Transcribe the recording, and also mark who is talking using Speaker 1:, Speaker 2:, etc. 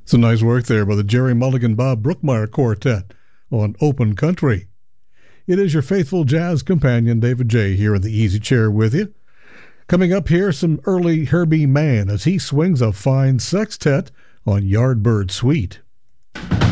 Speaker 1: Some nice work there by the Jerry Mulligan Bob Brookmeyer Quartet on Open Country. It is your faithful jazz companion, David J., here in the easy chair with you. Coming up here, some early Herbie Mann as he swings a fine sextet on Yardbird Suite.